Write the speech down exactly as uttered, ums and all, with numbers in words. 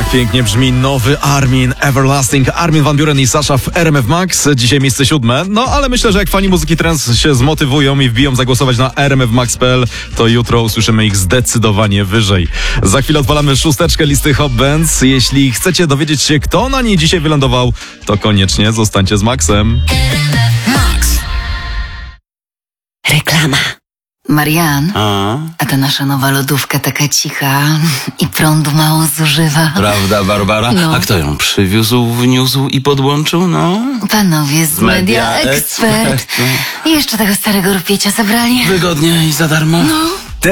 Tak pięknie brzmi nowy Armin, Everlasting, Armin van Buuren i Sasha w R M F Max. Dzisiaj miejsce siódme. No ale myślę, że jak fani muzyki trance się zmotywują i wbiją zagłosować na r m f max kropka p l, to jutro usłyszymy ich zdecydowanie wyżej. Za chwilę odpalamy szósteczkę listy Hot Bands. Jeśli chcecie dowiedzieć się, kto na niej dzisiaj wylądował, to koniecznie zostańcie z Maxem. Max. Reklama. Marian, A? a ta nasza nowa lodówka taka cicha i prądu mało zużywa. Prawda, Barbara? No. A kto ją przywiózł, wniósł i podłączył? No? Panowie z Media Media Expert. Expert. I jeszcze tego starego rupiecia zabrali. Wygodnie i za darmo? No.